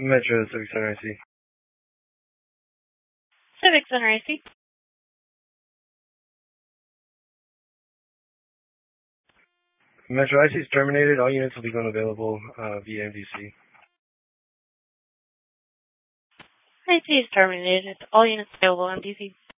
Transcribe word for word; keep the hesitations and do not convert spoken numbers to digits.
Metro Civic Center I C. Civic Center I C. Metro I C is terminated. All units will become available uh, via M D C. I C is terminated. All units available on M D C.